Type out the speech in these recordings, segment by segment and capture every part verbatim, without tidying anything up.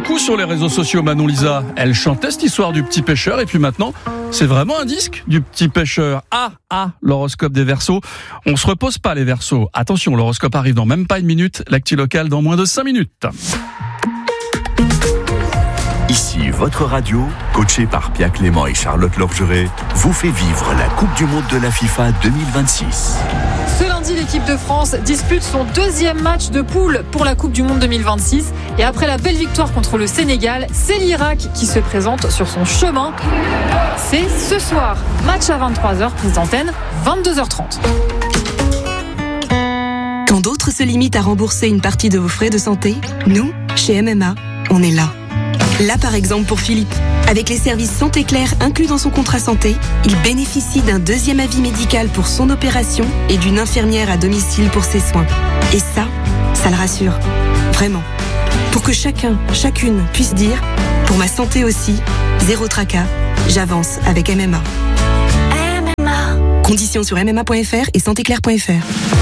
beaucoup sur les réseaux sociaux, Manon Lisa. Elle chantait cette histoire du petit pêcheur et puis maintenant, c'est vraiment un disque du petit pêcheur. Ah, ah, l'horoscope des Verseaux. On se repose pas les Verseaux. Attention, l'horoscope arrive dans même pas une minute. L'actu locale dans moins de cinq minutes. Ici, votre radio, coachée par Pia Clément et Charlotte Lorgeret, vous fait vivre la Coupe du Monde de la FIFA deux mille vingt-six. Ce lundi, l'équipe de France dispute son deuxième match de poule pour la Coupe du Monde deux mille vingt-six. Et après la belle victoire contre le Sénégal, c'est l'Irak qui se présente sur son chemin. C'est ce soir. Match à vingt-trois heures, prise d'antenne, vingt-deux heures trente. Quand d'autres se limitent à rembourser une partie de vos frais de santé, nous, chez M M A, on est là. Là, par exemple, pour Philippe. Avec les services Santé Claire inclus dans son contrat santé, il bénéficie d'un deuxième avis médical pour son opération et d'une infirmière à domicile pour ses soins. Et ça, ça le rassure. Vraiment. Pour que chacun, chacune puisse dire « Pour ma santé aussi, zéro tracas, j'avance avec M M A ». M M A. Conditions sur m m a point f r et santé claire point f r.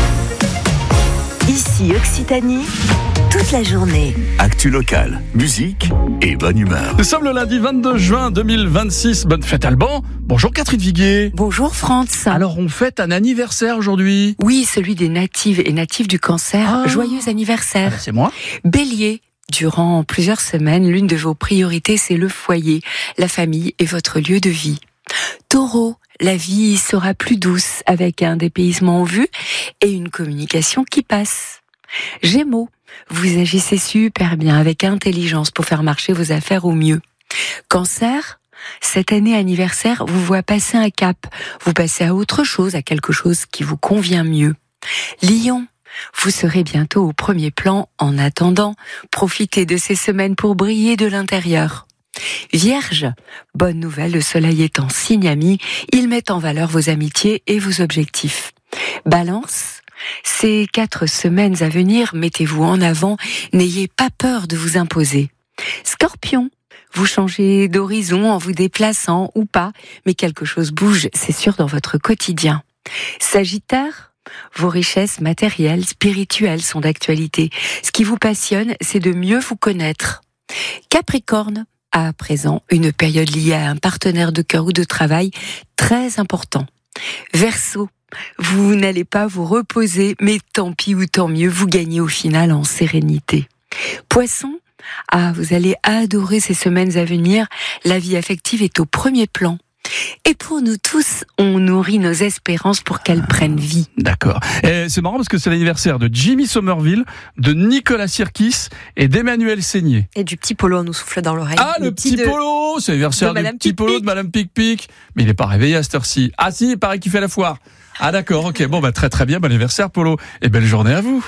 Ici Occitanie, toute la journée. Actu locale, musique et bonne humeur. Nous sommes le lundi vingt-deux juin deux mille vingt-six. Bonne fête Alban. Bonjour Catherine Viguier. Bonjour France. Alors on fête un anniversaire aujourd'hui. Oui, celui des natives et natifs du cancer. Ah. Joyeux anniversaire. Ah, c'est moi. Bélier. Durant plusieurs semaines, l'une de vos priorités, c'est le foyer, la famille et votre lieu de vie. Taureau. La vie sera plus douce avec un dépaysement en vue et une communication qui passe. Gémeaux, vous agissez super bien avec intelligence pour faire marcher vos affaires au mieux. Cancer, cette année anniversaire vous voit passer un cap, vous passez à autre chose, à quelque chose qui vous convient mieux. Lion, vous serez bientôt au premier plan. En attendant, profitez de ces semaines pour briller de l'intérieur. Vierge, bonne nouvelle, le soleil est en signe ami, il met en valeur vos amitiés et vos objectifs. Balance, ces quatre semaines à venir, mettez-vous en avant, n'ayez pas peur de vous imposer. Scorpion, vous changez d'horizon en vous déplaçant ou pas, mais quelque chose bouge, c'est sûr, dans votre quotidien. Sagittaire, vos richesses matérielles, spirituelles sont d'actualité. Ce qui vous passionne, c'est de mieux vous connaître. Capricorne, à présent, une période liée à un partenaire de cœur ou de travail très important. Verseau, vous n'allez pas vous reposer, mais tant pis ou tant mieux, vous gagnez au final en sérénité. Poisson, ah, vous allez adorer ces semaines à venir, la vie affective est au premier plan. Et pour nous tous, on nourrit nos espérances pour qu'elles prennent vie. D'accord. Et c'est marrant parce que c'est l'anniversaire de Jimmy Somerville, de Nicolas Sirkis et d'Emmanuel Seigné. Et du petit Polo, on nous souffle dans l'oreille. Ah, le, le petit, petit de... Polo, c'est l'anniversaire du petit Polo de Madame Pic-Pic. Mais il n'est pas réveillé à cette heure-ci. Ah si, il paraît qu'il fait la foire. Ah d'accord, ok. Bon, bah très très bien, bon anniversaire Polo. Et belle journée à vous.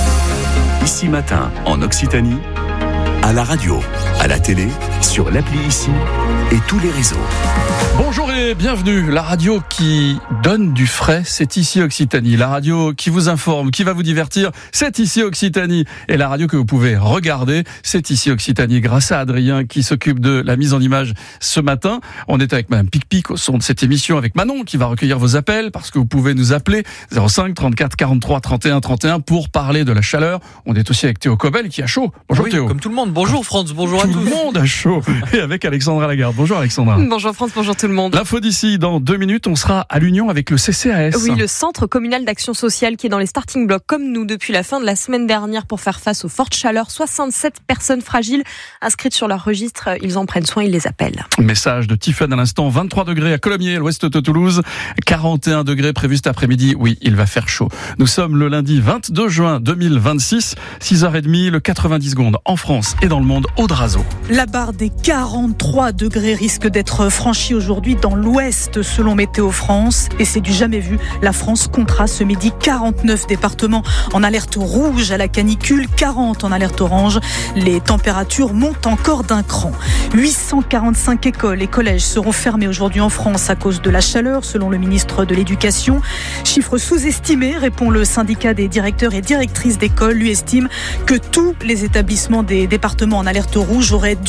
Ici matin, en Occitanie, à la radio, à la télé, sur l'appli Ici et tous les réseaux. Bonjour et bienvenue. La radio qui donne du frais, c'est Ici Occitanie. La radio qui vous informe, qui va vous divertir, c'est Ici Occitanie. Et la radio que vous pouvez regarder, c'est Ici Occitanie. Grâce à Adrien qui s'occupe de la mise en image ce matin. On est avec Madame Pic-Pic au son de cette émission, avec Manon qui va recueillir vos appels parce que vous pouvez nous appeler zéro cinq trente-quatre quarante-trois trente et un trente et un pour parler de la chaleur. On est aussi avec Théo Cobel qui a chaud. Bonjour oui, Théo. Comme tout le monde. Bonjour France, bonjour tout à tous. Tout le monde a chaud. Et avec Alexandra Lagarde. Bonjour Alexandra. Bonjour France, bonjour tout le monde. L'info d'ici, dans deux minutes, on sera à l'Union avec le C C A S. Oui, le Centre communal d'action sociale qui est dans les starting blocks comme nous depuis la fin de la semaine dernière pour faire face aux fortes chaleurs. soixante-sept personnes fragiles inscrites sur leur registre. Ils en prennent soin, ils les appellent. Message de Tiffen à l'instant. vingt-trois degrés à Colomiers, à l'ouest de Toulouse. quarante et un degrés prévus cet après-midi. Oui, il va faire chaud. Nous sommes le lundi vingt-deux juin deux mille vingt-six. six heures trente, le quatre-vingt-dix secondes en France et dans le monde. Aude Razo. La barre des quarante-trois degrés risque d'être franchie aujourd'hui dans l'ouest selon Météo France et c'est du jamais vu. La France comptera ce midi quarante-neuf départements en alerte rouge à la canicule, quarante en alerte orange. Les températures montent encore d'un cran. huit cent quarante-cinq écoles et collèges seront fermés aujourd'hui en France à cause de la chaleur selon le ministre de l'Éducation. Chiffre sous-estimé, répond le syndicat des directeurs et directrices d'école. Lui estime que tous les établissements des départements en alerte rouge auraient dû être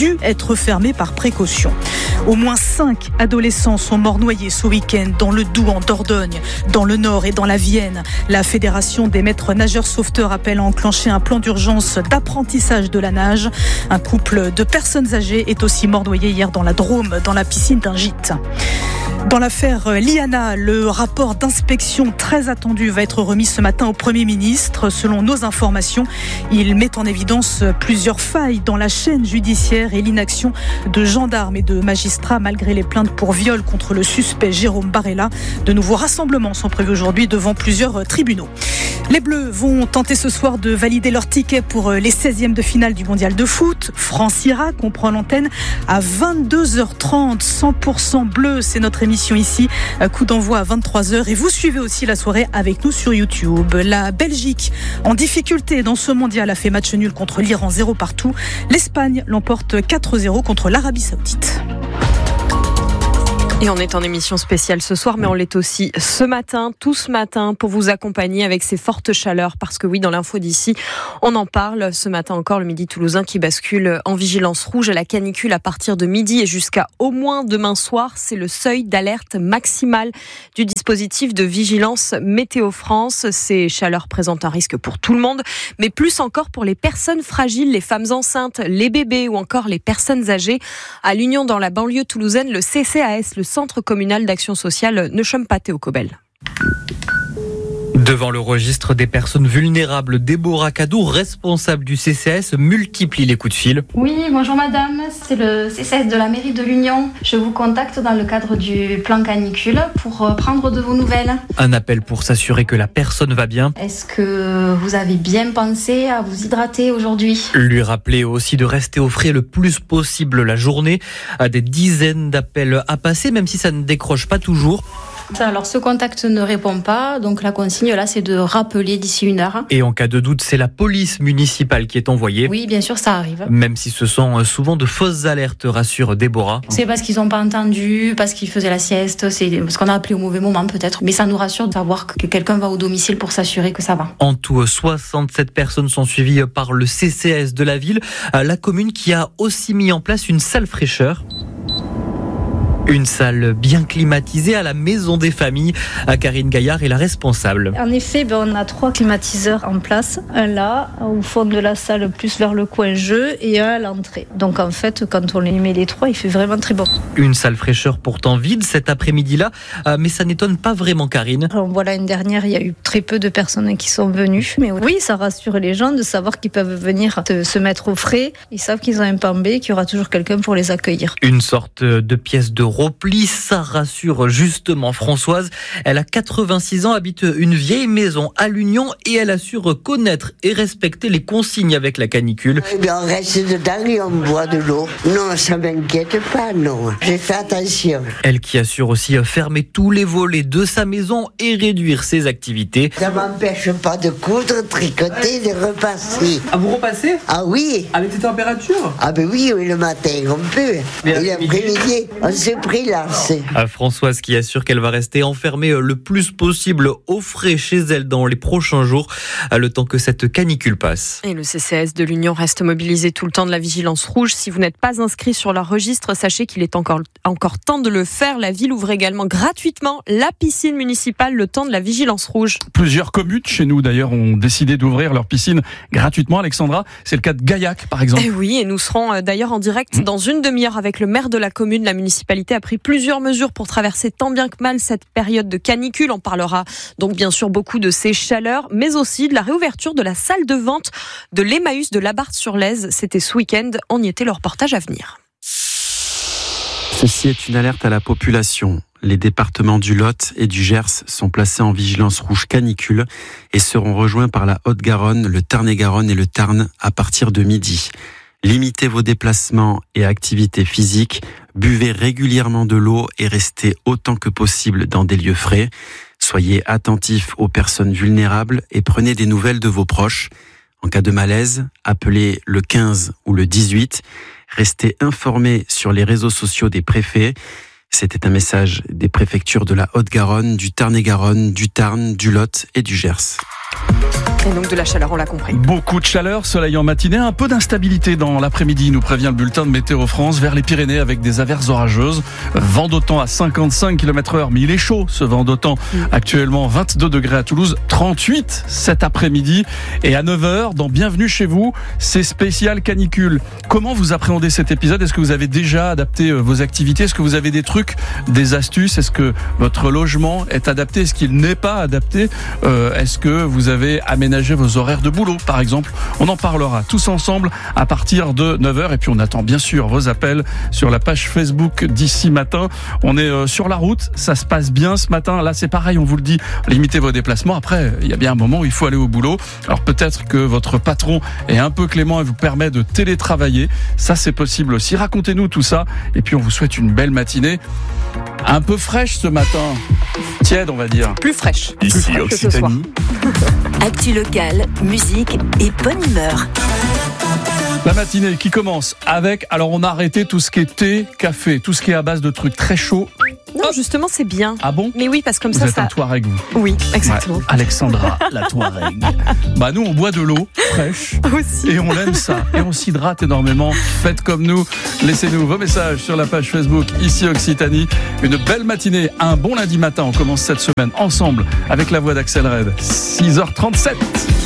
être fermés par précaution. Au moins cinq adolescents sont morts noyés ce week-end dans le Doubs, en Dordogne, dans le Nord et dans la Vienne. La Fédération des maîtres nageurs sauveteurs appelle à enclencher un plan d'urgence d'apprentissage de la nage. Un couple de personnes âgées est aussi mort noyé hier dans la Drôme, dans la piscine d'un gîte. Dans l'affaire Liana, le rapport d'inspection très attendu va être remis ce matin au Premier ministre. Selon nos informations, il met en évidence plusieurs failles dans la chaîne judiciaire et l'inaction de gendarmes et de magistrats malgré les plaintes pour viol contre le suspect Jérôme Barella. De nouveaux rassemblements sont prévus aujourd'hui devant plusieurs tribunaux. Les Bleus vont tenter ce soir de valider leur ticket pour les seizièmes de finale du mondial de foot. France-Irak, on prend l'antenne à vingt-deux heures trente, cent pour cent bleu, c'est notre émission ici. Coup d'envoi à vingt-trois heures et vous suivez aussi la soirée avec nous sur YouTube. La Belgique, en difficulté dans ce mondial, a fait match nul contre l'Iran, zéro partout. L'Espagne l'emporte quatre zéro contre l'Arabie Saoudite. Et on est en émission spéciale ce soir, mais on l'est aussi ce matin, tout ce matin, pour vous accompagner avec ces fortes chaleurs. Parce que oui, dans l'info d'ici, on en parle. Ce matin encore, le Midi toulousain qui bascule en vigilance rouge à la canicule à partir de midi et jusqu'à au moins demain soir. C'est le seuil d'alerte maximale du dispositif de vigilance Météo France. Ces chaleurs présentent un risque pour tout le monde, mais plus encore pour les personnes fragiles, les femmes enceintes, les bébés ou encore les personnes âgées. À l'Union, dans la banlieue toulousaine, le C C A S, le Centre communal d'action sociale, ne chôme pas Théo Cobel. Devant le registre des personnes vulnérables, Déborah Cadou, responsable du C C A S, multiplie les coups de fil. Oui, bonjour madame, c'est le C C A S de la mairie de l'Union. Je vous contacte dans le cadre du plan canicule pour prendre de vos nouvelles. Un appel pour s'assurer que la personne va bien. Est-ce que vous avez bien pensé à vous hydrater aujourd'hui ? Lui rappeler aussi de rester au frais le plus possible la journée. À des dizaines d'appels à passer, même si ça ne décroche pas toujours. Alors ce contact ne répond pas, donc la consigne là c'est de rappeler d'ici une heure. Et en cas de doute, c'est la police municipale qui est envoyée. Oui, bien sûr, ça arrive. Même si ce sont souvent de fausses alertes, rassure Déborah. C'est parce qu'ils n'ont pas entendu, parce qu'ils faisaient la sieste, c'est parce qu'on a appelé au mauvais moment peut-être. Mais ça nous rassure de savoir que quelqu'un va au domicile pour s'assurer que ça va. En tout, soixante-sept personnes sont suivies par le C C A S de la ville, la commune qui a aussi mis en place une salle fraîcheur. Une salle bien climatisée à la Maison des Familles. Karine Gaillard est la responsable. En effet, ben, on a trois climatiseurs en place. Un là, au fond de la salle, plus vers le coin jeu, et un à l'entrée. Donc en fait, quand on les met les trois, il fait vraiment très bon. Une salle fraîcheur pourtant vide cet après-midi-là, mais ça n'étonne pas vraiment Karine. On voit l'année dernière, il y a eu très peu de personnes qui sont venues. Mais oui, ça rassure les gens de savoir qu'ils peuvent venir se mettre au frais. Ils savent qu'ils ont un plan B, qu'il y aura toujours quelqu'un pour les accueillir. Une sorte de pièce de repli, ça rassure justement Françoise. Elle a quatre-vingt-six ans, habite une vieille maison à l'Union et elle assure connaître et respecter les consignes avec la canicule. Eh bien, on reste dedans et on boit de l'eau. Non, ça m'inquiète pas, non. J'ai fait attention. Elle qui assure aussi fermer tous les volets de sa maison et réduire ses activités. Ça m'empêche pas de coudre, tricoter, de repasser. Ah, vous repassez ? Ah oui. Avec ces températures ? Ah ben oui, oui, le matin, on peut. Mais et l'après-midi, on s'est pris là. À Françoise qui assure qu'elle va rester enfermée le plus possible au frais chez elle dans les prochains jours, le temps que cette canicule passe. Et le C C A S de l'Union reste mobilisé tout le temps de la vigilance rouge. Si vous n'êtes pas inscrit sur leur registre, sachez qu'il est encore, encore temps de le faire. La ville ouvre également gratuitement la piscine municipale le temps de la vigilance rouge. Plusieurs communes chez nous d'ailleurs ont décidé d'ouvrir leur piscine gratuitement. Alexandra, c'est le cas de Gaillac par exemple. Et oui, et nous serons d'ailleurs en direct dans une demi-heure avec le maire de la commune. La municipalité a pris plusieurs mesures pour traverser tant bien que mal cette période de canicule. On parlera donc bien sûr beaucoup de ces chaleurs, mais aussi de la réouverture de la salle de vente de l'Emmaüs de Labarthe-sur-Lèze. C'était ce week-end. On y était, le reportage à venir. Ceci est une alerte à la population. Les départements du Lot et du Gers sont placés en vigilance rouge canicule et seront rejoints par la Haute-Garonne, le Tarn-et-Garonne et le Tarn à partir de midi. Limitez vos déplacements et activités physiques, buvez régulièrement de l'eau et restez autant que possible dans des lieux frais. Soyez attentifs aux personnes vulnérables et prenez des nouvelles de vos proches. En cas de malaise, appelez le quinze ou le dix-huit. Restez informés sur les réseaux sociaux des préfets. C'était un message des préfectures de la Haute-Garonne, du Tarn-et-Garonne, du Tarn, du Lot et du Gers. Et donc de la chaleur, on l'a compris. Beaucoup de chaleur, soleil en matinée, un peu d'instabilité dans l'après-midi, nous prévient le bulletin de Météo France, vers les Pyrénées avec des averses orageuses. Vent d'OTAN à cinquante-cinq kilomètres heure, mais il est chaud ce vent d'OTAN. Mmh. Actuellement vingt-deux degrés à Toulouse, trente-huit cet après-midi. Et à neuf heures, dans Bienvenue chez vous, c'est spécial canicule. Comment vous appréhendez cet épisode ? Est-ce que vous avez déjà adapté vos activités ? Est-ce que vous avez des trucs, des astuces ? Est-ce que votre logement est adapté ? Est-ce qu'il n'est pas adapté ? euh, Est-ce que vous avez aménagé vos horaires de boulot, par exemple? On en parlera tous ensemble à partir de neuf heures. Et puis on attend bien sûr vos appels sur la page Facebook d'ici matin. On est sur la route, ça se passe bien ce matin. Là c'est pareil, on vous le dit, limitez vos déplacements. Après, il y a bien un moment où il faut aller au boulot. Alors peut-être que votre patron est un peu clément et vous permet de télétravailler. Ça c'est possible aussi. Racontez-nous tout ça. Et puis on vous souhaite une belle matinée. Un peu fraîche ce matin. Tiède, on va dire. Plus fraîche. Ici Plus Occitanie. Actu locale, musique et bonne humeur. La matinée qui commence avec, alors on a arrêté tout ce qui est thé, café, tout ce qui est à base de trucs très chauds. Non, justement, c'est bien. Ah bon ? Mais oui, parce que comme vous ça, êtes ça. un Touareg, vous. Oui, exactement. Ouais. Alexandra, la Touareg. Bah nous, on boit de l'eau fraîche. Aussi. Et on aime ça. Et on s'hydrate énormément. Faites comme nous. Laissez-nous vos messages sur la page Facebook ici Occitanie. Une belle matinée, un bon lundi matin. On commence cette semaine ensemble avec la voix d'Axel Red. six heures trente-sept.